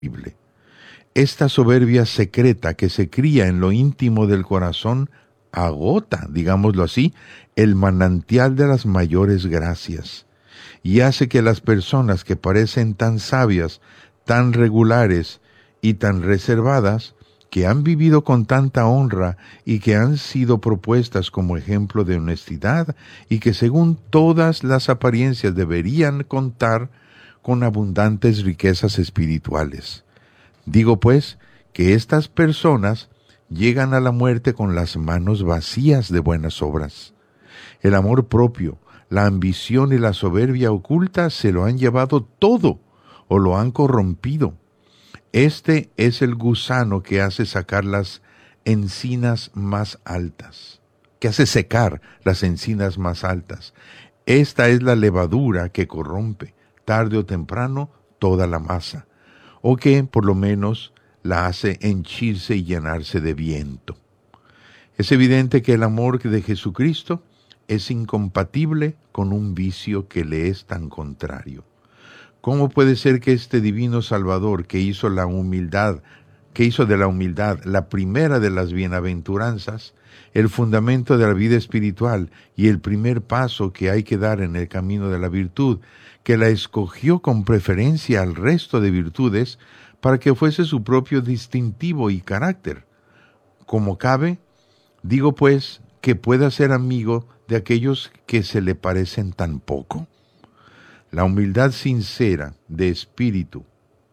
Esta soberbia secreta que se cría en lo íntimo del corazón agota, digámoslo así, el manantial de las mayores gracias y hace que las personas que parecen tan sabias, tan regulares y tan reservadas, que han vivido con tanta honra y que han sido propuestas como ejemplo de honestidad y que según todas las apariencias deberían contar con abundantes riquezas espirituales. Digo pues que estas personas llegan a la muerte con las manos vacías de buenas obras. El amor propio, la ambición y la soberbia oculta se lo han llevado todo o lo han corrompido. Este es el gusano que hace sacar las encinas más altas, que hace secar las encinas más altas. Esta es la levadura que corrompe, tarde o temprano, toda la masa, o que, por lo menos, la hace henchirse y llenarse de viento. Es evidente que el amor de Jesucristo es incompatible con un vicio que le es tan contrario. ¿Cómo puede ser que este divino Salvador que hizo de la humildad la primera de las bienaventuranzas, el fundamento de la vida espiritual y el primer paso que hay que dar en el camino de la virtud, que la escogió con preferencia al resto de virtudes para que fuese su propio distintivo y carácter? Como cabe, digo pues que pueda ser amigo de aquellos que se le parecen tan poco. La humildad sincera de espíritu.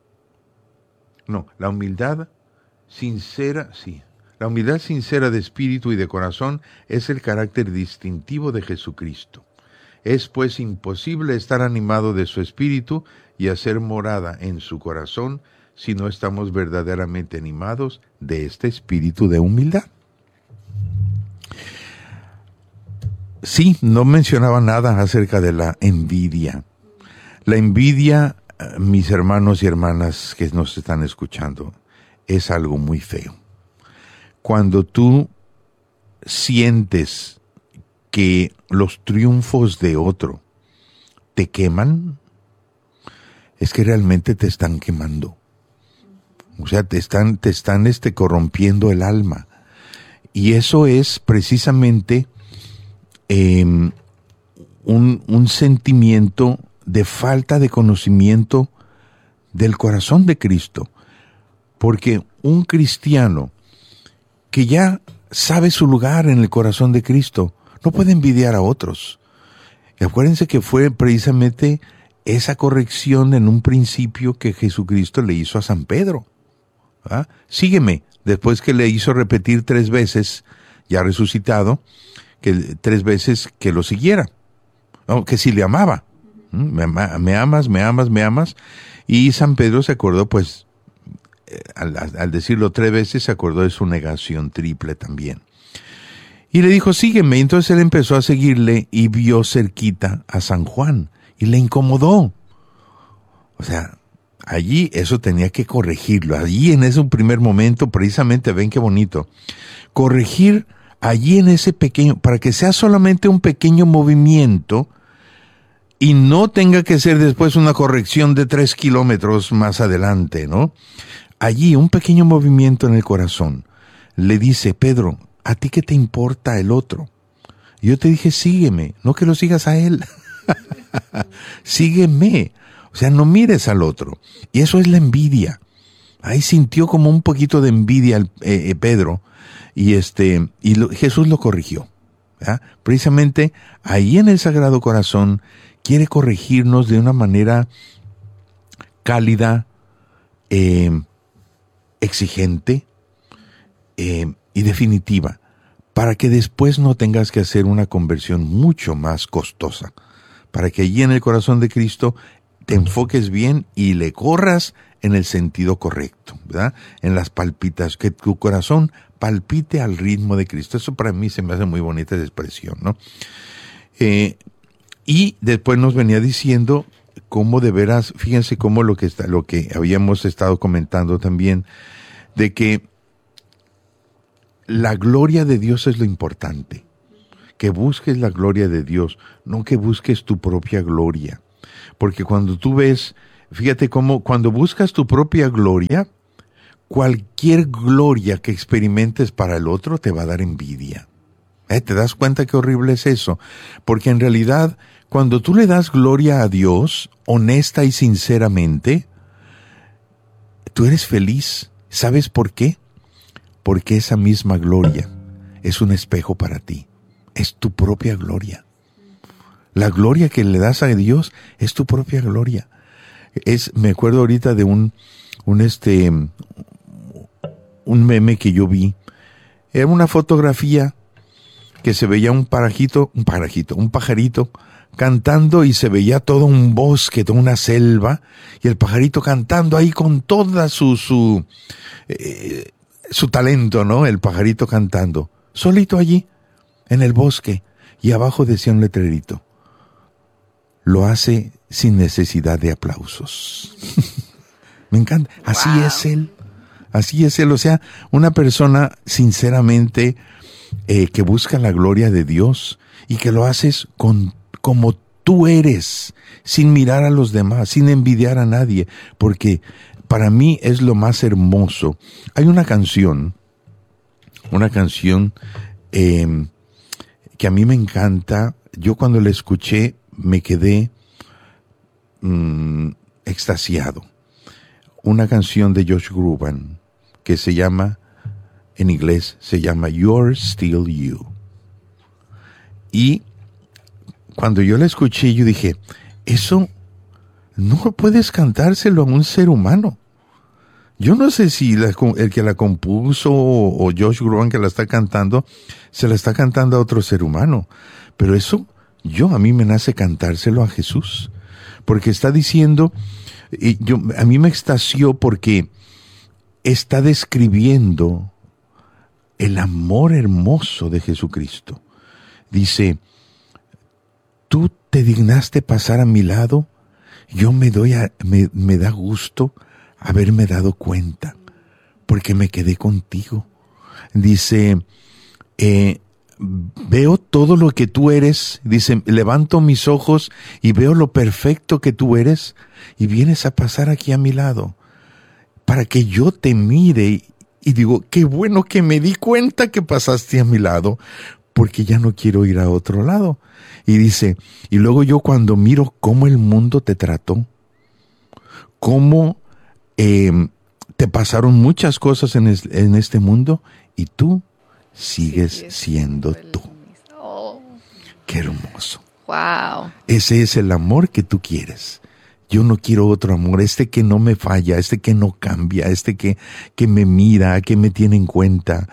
La humildad sincera de espíritu y de corazón es el carácter distintivo de Jesucristo. Es pues imposible estar animado de su espíritu y hacer morada en su corazón si no estamos verdaderamente animados de este espíritu de humildad. Sí, no mencionaba nada acerca de la envidia. La envidia, mis hermanos y hermanas que nos están escuchando, es algo muy feo. Cuando tú sientes que los triunfos de otro te queman, es que realmente te están quemando. O sea, te están corrompiendo el alma. Y eso es precisamente un sentimiento de falta de conocimiento del corazón de Cristo. Porque un cristiano que ya sabe su lugar en el corazón de Cristo no puede envidiar a otros. Y acuérdense que fue precisamente esa corrección en un principio que Jesucristo le hizo a San Pedro. ¿Ah? Sígueme, después que le hizo repetir 3 veces, ya resucitado, que 3 veces que lo siguiera, que si le amaba. Me amas. Y San Pedro se acordó, pues, al decirlo 3 veces, se acordó de su negación triple también. Y le dijo, sígueme. Entonces él empezó a seguirle y vio cerquita a San Juan y le incomodó. O sea, allí eso tenía que corregirlo. Allí en ese primer momento, precisamente, ven qué bonito. Corregir allí en ese pequeño, para que sea solamente un pequeño movimiento y no tenga que ser después una corrección de 3 kilómetros más adelante, ¿no? Allí un pequeño movimiento en el corazón. Le dice, Pedro, ¿a ti qué te importa el otro? Yo te dije, sígueme, no que lo sigas a él. Sígueme. O sea, no mires al otro. Y eso es la envidia. Ahí sintió como un poquito de envidia Pedro. Y Jesús lo corrigió. ¿Verdad? Precisamente ahí en el Sagrado Corazón quiere corregirnos de una manera cálida, exigente y definitiva, para que después no tengas que hacer una conversión mucho más costosa, para que allí en el corazón de Cristo te enfoques bien y le corras en el sentido correcto, ¿verdad? En las palpitas, que tu corazón palpite al ritmo de Cristo. Eso para mí se me hace muy bonita esa expresión, ¿no? Y después nos venía diciendo cómo de veras, fíjense cómo lo que habíamos estado comentando también, de que la gloria de Dios es lo importante. Que busques la gloria de Dios, no que busques tu propia gloria. Porque cuando tú ves Fíjate cómo cuando buscas tu propia gloria, cualquier gloria que experimentes para el otro te va a dar envidia. ¿Te das cuenta qué horrible es eso? Porque en realidad, cuando tú le das gloria a Dios, honesta y sinceramente, tú eres feliz. ¿Sabes por qué? Porque esa misma gloria es un espejo para ti. Es tu propia gloria. La gloria que le das a Dios es tu propia gloria. Me acuerdo ahorita de un meme que yo vi. Era una fotografía que se veía un pajarito cantando y se veía todo un bosque, toda una selva, y el pajarito cantando ahí con toda su talento, ¿no? El pajarito cantando, solito allí, en el bosque, y abajo decía un letrerito: lo hace sin necesidad de aplausos. Me encanta. Así es él. Así es él. O sea, una persona sinceramente que busca la gloria de Dios y que lo haces como tú eres, sin mirar a los demás, sin envidiar a nadie, porque para mí es lo más hermoso. Hay una canción que a mí me encanta. Yo cuando la escuché me quedé extasiado. Una canción de Josh Groban que se llama, en inglés, se llama You're Still You. Y cuando yo la escuché, yo dije, eso no puedes cantárselo a un ser humano. Yo no sé si el que la compuso o Josh Groban que la está cantando, se la está cantando a otro ser humano. Pero eso, a mí me nace cantárselo a Jesús. Porque está diciendo, a mí me extasió porque está describiendo el amor hermoso de Jesucristo. Dice, tú te dignaste pasar a mi lado, yo me da gusto haberme dado cuenta, porque me quedé contigo. Dice, veo todo lo que tú eres, dice, levanto mis ojos y veo lo perfecto que tú eres, y vienes a pasar aquí a mi lado, para que yo te mire y digo, qué bueno que me di cuenta que pasaste a mi lado, porque ya no quiero ir a otro lado. Y dice, y luego yo cuando miro cómo el mundo te trató, cómo te pasaron muchas cosas en este mundo, y tú sigues siendo tú. Oh. Qué hermoso. Wow. Ese es el amor que tú quieres. Yo no quiero otro amor, que no me falla, que no cambia, que me mira, que me tiene en cuenta.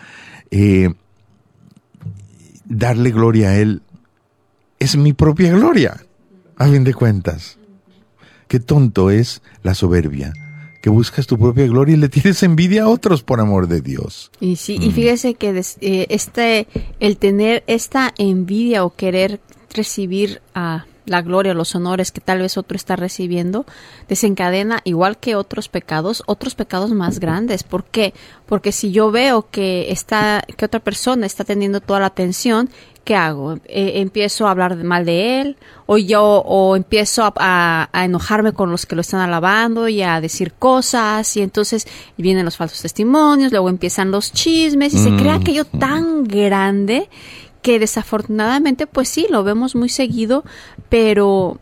Darle gloria a Él es mi propia gloria, a fin de cuentas. Qué tonto es la soberbia, que buscas tu propia gloria y le tienes envidia a otros, por amor de Dios. Y sí, y fíjese que el tener esta envidia o querer recibir la gloria, los honores que tal vez otro está recibiendo, desencadena, igual que otros pecados más grandes. ¿Por qué? Porque si yo veo que otra persona está teniendo toda la atención, ¿qué hago? Empiezo a hablar mal de él, o empiezo a enojarme con los que lo están alabando y a decir cosas, y entonces vienen los falsos testimonios, luego empiezan los chismes y se crea aquello tan grande que desafortunadamente, pues sí, lo vemos muy seguido, pero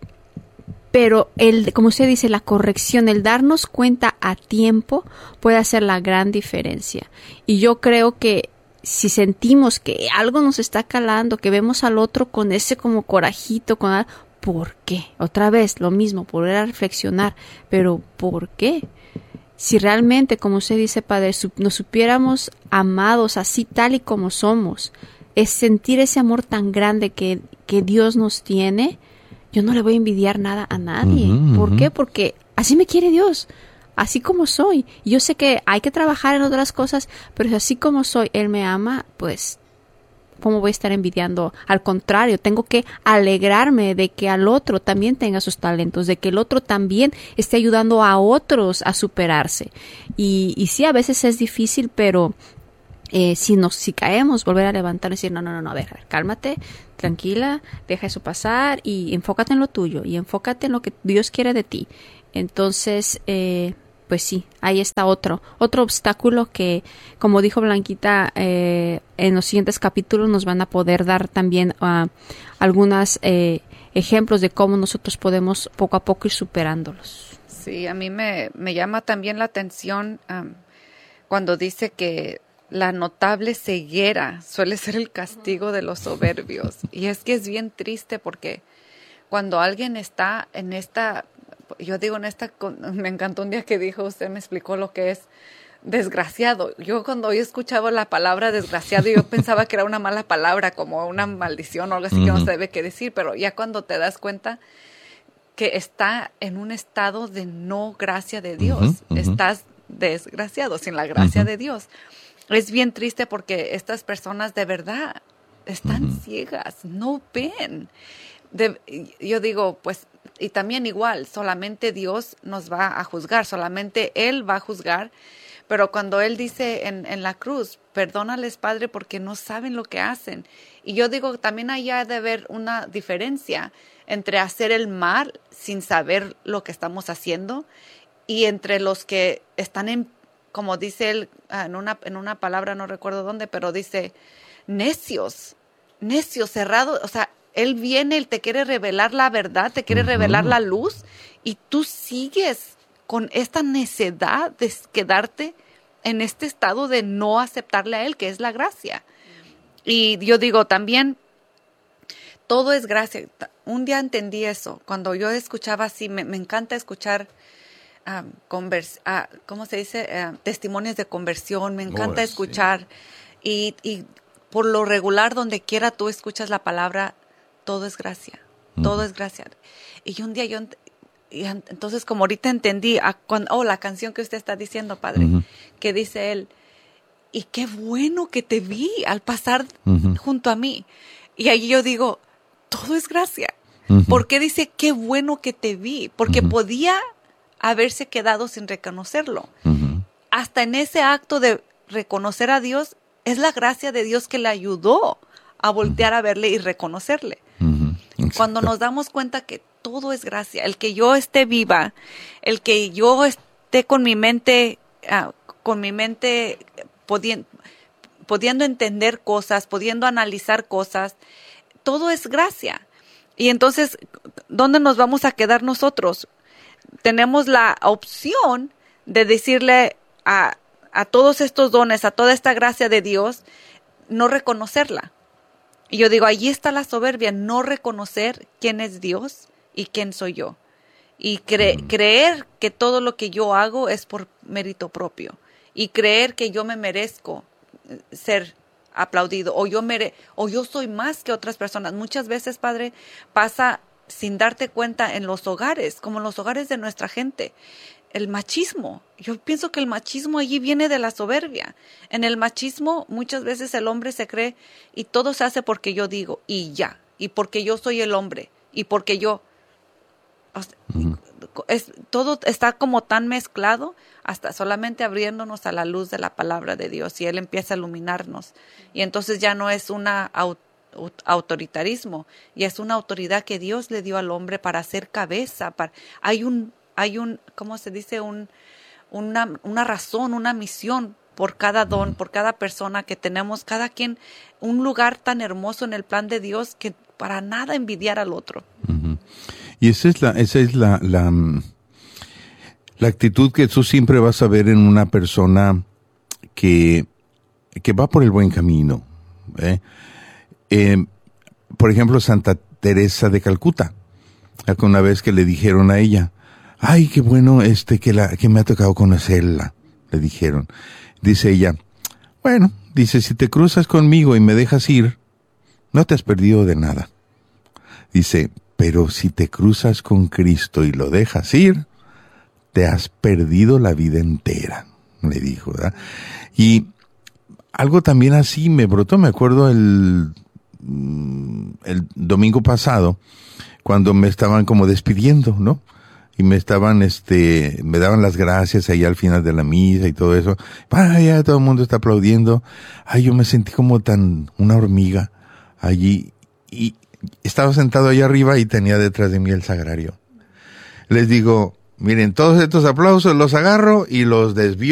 como usted dice, la corrección, el darnos cuenta a tiempo puede hacer la gran diferencia. Y yo creo que si sentimos que algo nos está calando, que vemos al otro con ese como corajito, ¿por qué? Otra vez, lo mismo, poder a reflexionar, pero ¿por qué? Si realmente, como usted dice, Padre, nos supiéramos amados así tal y como somos, es sentir ese amor tan grande que Dios nos tiene, yo no le voy a envidiar nada a nadie. ¿Por qué? Porque así me quiere Dios, así como soy. Yo sé que hay que trabajar en otras cosas, pero así como soy, Él me ama, pues, ¿cómo voy a estar envidiando? Al contrario, tengo que alegrarme de que al otro también tenga sus talentos, de que el otro también esté ayudando a otros a superarse. Y sí, a veces es difícil, pero si caemos, volver a levantar y decir, no, a ver, cálmate, tranquila, deja eso pasar y enfócate en lo tuyo y enfócate en lo que Dios quiere de ti. Entonces, pues sí, ahí está otro obstáculo que, como dijo Blanquita, en los siguientes capítulos nos van a poder dar también algunos ejemplos de cómo nosotros podemos poco a poco ir superándolos. Sí, a mí me llama también la atención cuando dice que la notable ceguera suele ser el castigo de los soberbios. Y es que es bien triste porque cuando alguien está en esta, yo digo me encantó un día que dijo, usted me explicó lo que es desgraciado. Yo cuando yo escuchaba la palabra desgraciado, yo pensaba que era una mala palabra, como una maldición o algo así que no se debe que decir, pero ya cuando te das cuenta que está en un estado de no gracia de Dios, estás desgraciado, sin la gracia de Dios. Es bien triste porque estas personas de verdad están ciegas, no ven. Yo digo, pues, y también igual, solamente Dios nos va a juzgar, solamente Él va a juzgar. Pero cuando Él dice en la cruz, perdónales, Padre, porque no saben lo que hacen. Y yo digo, también hay de haber una diferencia entre hacer el mal sin saber lo que estamos haciendo y entre los que están como dice Él en una palabra, no recuerdo dónde, pero dice necios, cerrados. O sea, Él viene, Él te quiere revelar la verdad, te quiere revelar la luz y tú sigues con esta necedad de quedarte en este estado de no aceptarle a Él, que es la gracia. Y yo digo también, todo es gracia. Un día entendí eso. Cuando yo escuchaba así, me encanta escuchar ¿cómo se dice? Testimonios de conversión. Me encanta escuchar. Sí. Y por lo regular, donde quiera tú escuchas la palabra, todo es gracia. Todo es gracia. Y un día entonces, como ahorita entendí, la canción que usted está diciendo, Padre, que dice él, y qué bueno que te vi al pasar junto a mí. Y ahí yo digo, todo es gracia. ¿Por qué dice qué bueno que te vi? Porque podía haberse quedado sin reconocerlo. Hasta en ese acto de reconocer a Dios, es la gracia de Dios que le ayudó a voltear a verle y reconocerle. Cuando nos damos cuenta que todo es gracia, el que yo esté viva, el que yo esté con mi mente pudiendo entender cosas, pudiendo analizar cosas, todo es gracia. Y entonces, ¿dónde nos vamos a quedar nosotros? Tenemos la opción de decirle a todos estos dones, a toda esta gracia de Dios, no reconocerla. Y yo digo, allí está la soberbia, no reconocer quién es Dios y quién soy yo. Y creer que todo lo que yo hago es por mérito propio. Y creer que yo me merezco ser aplaudido o yo soy más que otras personas. Muchas veces, Padre, pasa sin darte cuenta en los hogares, como en los hogares de nuestra gente. El machismo. Yo pienso que el machismo allí viene de la soberbia. En el machismo muchas veces el hombre se cree y todo se hace porque yo digo y ya. Y porque yo soy el hombre. Y porque yo... todo está como tan mezclado hasta solamente abriéndonos a la luz de la palabra de Dios y Él empieza a iluminarnos. Y entonces ya no es una autoritarismo y es una autoridad que Dios le dio al hombre para hacer cabeza. Hay un ¿cómo se dice? Una razón, una misión por cada don, por cada persona que tenemos, cada quien, un lugar tan hermoso en el plan de Dios que para nada envidiar al otro. Y esa es la actitud que tú siempre vas a ver en una persona que va por el buen camino. Por ejemplo, Santa Teresa de Calcuta, una vez que le dijeron a ella, ay, qué bueno que me ha tocado conocerla, le dijeron. Dice ella, bueno, dice, si te cruzas conmigo y me dejas ir, no te has perdido de nada. Dice, pero si te cruzas con Cristo y lo dejas ir, te has perdido la vida entera, le dijo, ¿verdad? Y algo también así me brotó, me acuerdo el domingo pasado, cuando me estaban como despidiendo, ¿no? Y me daban las gracias ahí al final de la misa y todo eso. Ya todo el mundo está aplaudiendo. Yo me sentí como una hormiga allí. Y estaba sentado allá arriba y tenía detrás de mí el sagrario. Les digo, Miren, todos estos aplausos los agarro y los desvío